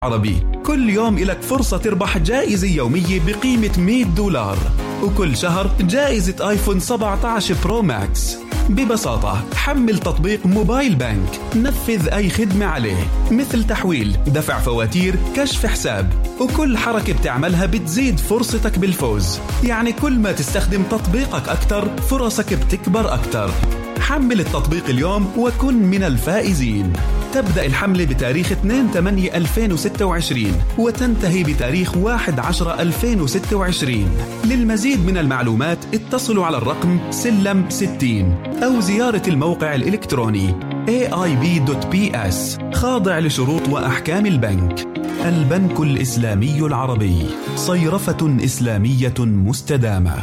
عربي. كل يوم إلك فرصة تربح جائزة يومية بقيمة $100، وكل شهر جائزة آيفون 17 برو ماكس. ببساطة حمل تطبيق موبايل بانك، نفذ أي خدمة عليه مثل تحويل، دفع فواتير، كشف حساب، وكل حركة بتعملها بتزيد فرصتك بالفوز. يعني كل ما تستخدم تطبيقك أكتر فرصك بتكبر أكتر. حمل التطبيق اليوم وكن من الفائزين. تبدأ الحملة بتاريخ 2/8/2026 وتنتهي بتاريخ 1/10/2026. للمزيد من المعلومات اتصلوا على الرقم سلم 60 أو زيارة الموقع الإلكتروني aib.ps. خاضع لشروط وأحكام البنك. البنك الإسلامي العربي، صيرفة إسلامية مستدامة.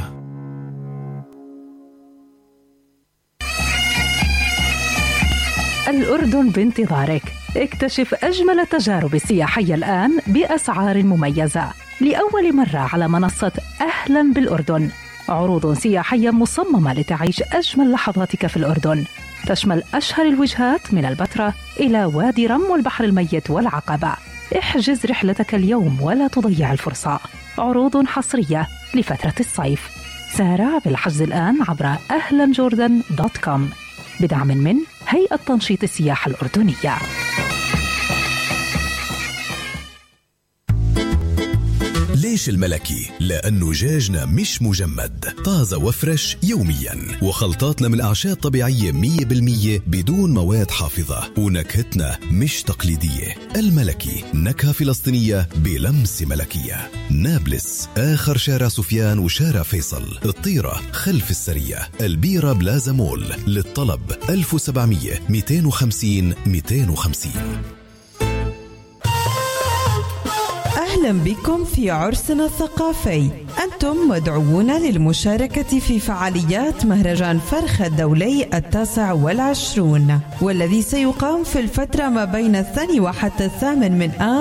الأردن بانتظارك. اكتشف أجمل التجارب السياحية الآن بأسعار مميزة لأول مرة على منصة أهلا بالأردن. عروض سياحية مصممة لتعيش أجمل لحظاتك في الأردن، تشمل أشهر الوجهات من البتراء إلى وادي رم والبحر الميت والعقبة. احجز رحلتك اليوم ولا تضيع الفرصة. عروض حصرية لفترة الصيف. سارع بالحجز الآن عبر ahlanjordan.com بدعم من هيئة تنشيط السياحة الأردنية. ليش الملكي؟ لأنه دجاجنا مش مجمد، طازة وفرش يوميا، وخلطاتنا من أعشاب طبيعية 100% بدون مواد حافظة، ونكهتنا مش تقليدية. الملكي نكهة فلسطينية بلمسة ملكية. نابلس، آخر شارع سفيان وشارع فيصل. الطيرة خلف السرية. البيرة بلازا مول. للطلب 1700 250 250. أهلا بكم في عرسنا الثقافي. أنتم مدعوون للمشاركة في فعاليات مهرجان فرخ الدولي 29، والذي سيقام في الفترة ما بين 2 وحتى 8 آب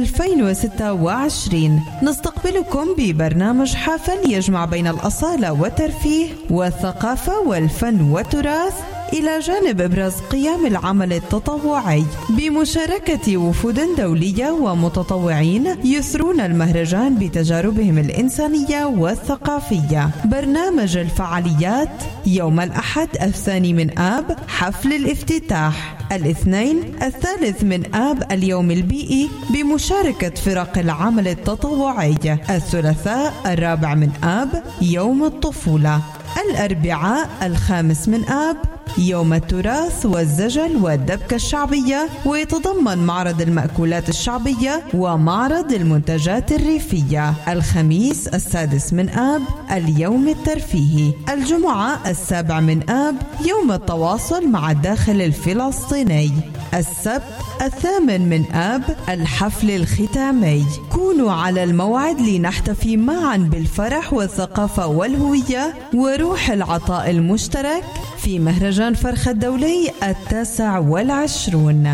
2026. نستقبلكم ببرنامج حافل يجمع بين الأصالة والترفيه والثقافة والفن والتراث، إلى جانب إبراز قيام العمل التطوعي بمشاركة وفود دولية ومتطوعين يثرون المهرجان بتجاربهم الإنسانية والثقافية. برنامج الفعاليات: يوم الأحد 2 آب حفل الافتتاح، الاثنين 3 آب اليوم البيئي بمشاركة فرق العمل التطوعي، الثلاثاء 4 آب يوم الطفولة، الأربعاء 5 آب يوم التراث والزجل والدبكة الشعبية، ويتضمن معرض المأكولات الشعبية ومعرض المنتجات الريفية. الخميس 6 آب اليوم الترفيهي. الجمعة 7 آب يوم التواصل مع الداخل الفلسطيني. السبت 8 آب الحفل الختامي. كونوا على الموعد لنحتفي معا بالفرح والثقافة والهوية وروح العطاء المشترك في مهرجان فرخ الدولي 29.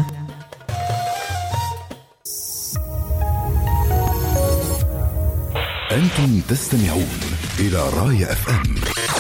أنتم تستمعون إلى راية FM.